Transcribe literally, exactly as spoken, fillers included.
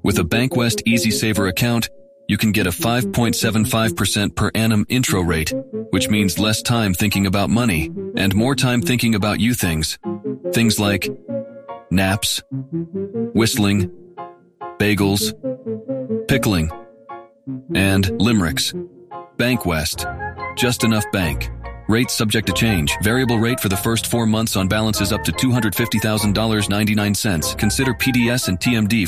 With a BankWest Easy Saver account, you can get a five point seven five percent per annum intro rate, which means less time thinking about money and more time thinking about you things. Things like naps, whistling, bagels, pickling, and limericks. BankWest. Just enough bank. Rate subject to change. Variable rate for the first four months on balances up to two hundred fifty thousand dollars and ninety-nine cents. Consider P D S and T M D for